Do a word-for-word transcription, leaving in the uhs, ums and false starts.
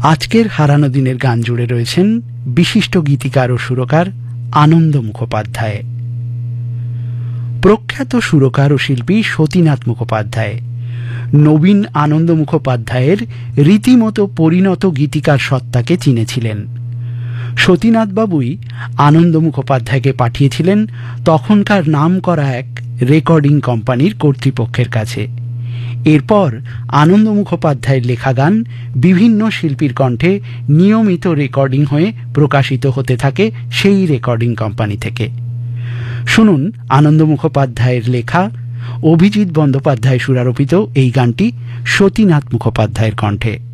আজকের হারানো দিনের গান জুড়ে রয়েছেন বিশিষ্ট গীতিকার ও সুরকার আনন্দ মুখোপাধ্যায়। প্রখ্যাত সুরকার ও শিল্পী সতীনাথ মুখোপাধ্যায় নবীন আনন্দ মুখোপাধ্যায়ের রীতিমতো পরিণত গীতিকার সত্তাকে চিনেছিলেন। সতীনাথবাবুই আনন্দ মুখোপাধ্যায়কে পাঠিয়েছিলেন তখনকার নামকরা এক রেকর্ডিং কোম্পানির কর্তৃপক্ষের কাছে। এরপর আনন্দ মুখোপাধ্যায়ের লেখা গান বিভিন্ন শিল্পীর কণ্ঠে নিয়মিত রেকর্ডিং হয়ে প্রকাশিত হতে থাকে সেই রেকর্ডিং কোম্পানি থেকে। শুনুন আনন্দ মুখোপাধ্যায়ের লেখা, অভিজিৎ বন্দ্যোপাধ্যায় সুরারোপিত এই গানটি সতীনাথ মুখোপাধ্যায়ের কণ্ঠে।